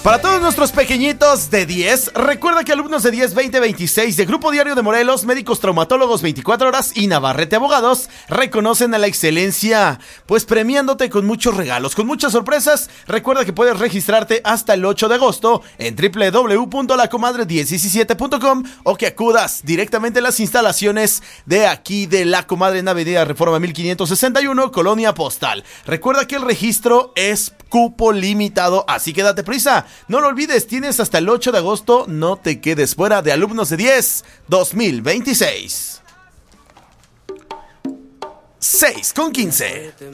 Para todos nuestros pequeñitos de 10, recuerda que alumnos de 10 2026 de Grupo Diario de Morelos, Médicos Traumatólogos 24 Horas y Navarrete Abogados reconocen a la excelencia, pues premiándote con muchos regalos, con muchas sorpresas. Recuerda que puedes registrarte hasta el 8 de agosto en www.lacomadre1017.com o que acudas directamente a las instalaciones de aquí de La Comadre en Avenida Reforma 1561, Colonia Postal. Recuerda que el registro es cupo limitado, así que date prisa. No lo olvides, tienes hasta el 8 de agosto, no te quedes fuera de alumnos de 10 2026. 6:15.